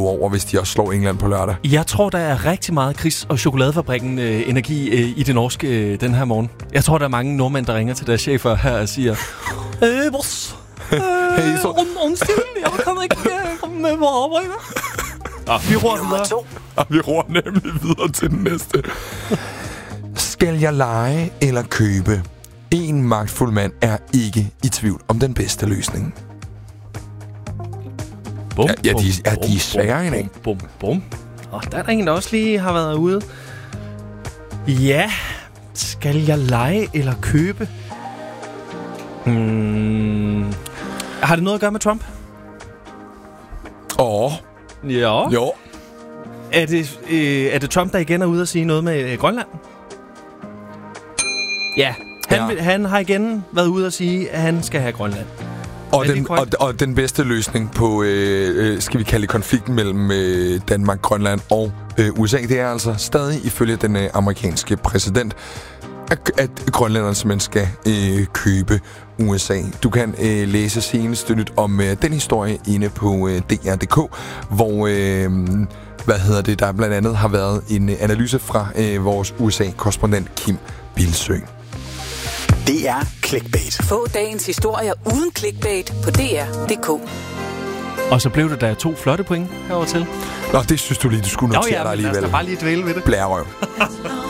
over, hvis de også slår England på lørdag. Jeg tror, der er rigtig meget Chris og Chokoladefabrikken energi i det norske den her morgen. Jeg tror, der er mange nordmænd, der ringer til deres chefer her og siger boss, undskyld, jeg kan ikke komme med på arbejde. Vi roer videre. Vi roer nemlig videre til den næste. Skal jeg lege eller købe? En magtfuld mand er ikke i tvivl om den bedste løsning. Bum, de er svære, ikke? Bum. Og der er der en, der også lige har været ude. Ja, skal jeg lege eller købe? Har det noget at gøre med Trump? Ja. Jo. Er det Trump, der igen er ude at sige noget med Grønland? Ja. Han har igen været ude at sige, at han skal have Grønland. Og den bedste løsning på, skal vi kalde konflikten mellem Danmark, Grønland og USA, det er altså stadig ifølge den amerikanske præsident, at grønlænderne simpelthen skal købe USA. Du kan læse seneste nyt om den historie inde på DR.dk, hvor der blandt andet har været en analyse fra vores USA-korrespondent Kim Bilsø. Det er Clickbait. Få dagens historier uden clickbait på DR.dk. Og så blev det der 2 flotte point herover til. Nå, det synes du lige, du skulle notere dig alligevel. Lad os da bare lige dvæle ved det. Blærerøv.